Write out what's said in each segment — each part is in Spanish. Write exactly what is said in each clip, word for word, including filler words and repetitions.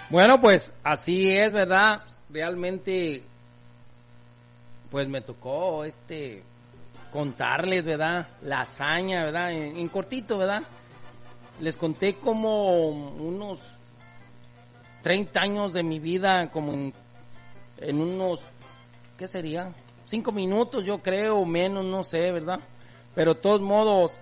Bueno, pues así es, ¿verdad? Realmente, pues me tocó este contarles, ¿verdad? La hazaña, ¿verdad? En, en cortito, ¿verdad? Les conté como unos treinta años de mi vida, como en, en unos, ¿qué sería? Cinco minutos, yo creo, menos, no sé, ¿verdad? Pero de todos modos,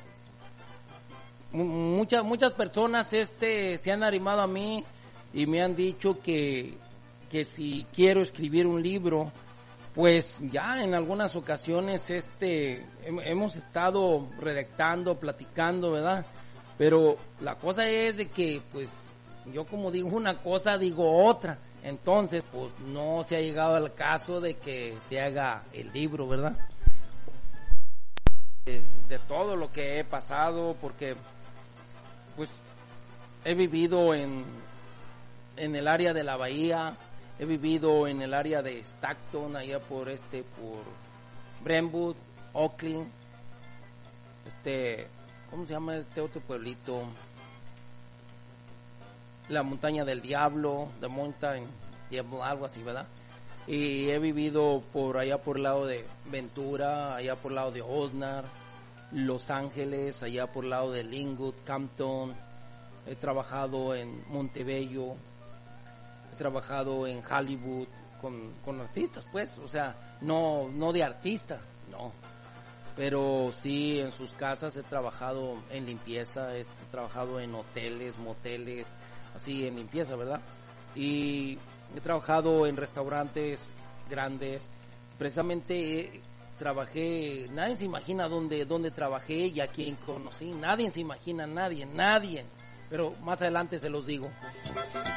muchas muchas personas este se han arrimado a mí y me han dicho que, que si quiero escribir un libro, pues ya en algunas ocasiones este hemos estado redactando, platicando, ¿verdad? Pero la cosa es de que pues yo como digo una cosa, digo otra. Entonces, pues no se ha llegado al caso de que se haga el libro, ¿verdad? De, de todo lo que he pasado, porque pues he vivido en, en el área de la bahía, he vivido en el área de Stockton, allá por este, por Brentwood, Oakland, este, ¿cómo se llama este otro pueblito? La montaña del diablo, The Mountain Diablo, algo así, ¿verdad? Y he vivido por allá por el lado de Ventura, allá por el lado de Oxnard, Los Ángeles, allá por el lado de Linwood, Campton. He trabajado en Montebello, he trabajado en Hollywood con, con artistas, pues, o sea, no, no de artista, no. Pero sí en sus casas he trabajado en limpieza, he trabajado en hoteles, moteles, así en limpieza, ¿verdad? Y he trabajado en restaurantes grandes. Precisamente eh, trabajé, nadie se imagina dónde, dónde trabajé y a quién conocí, nadie se imagina, nadie, nadie. Pero más adelante se los digo.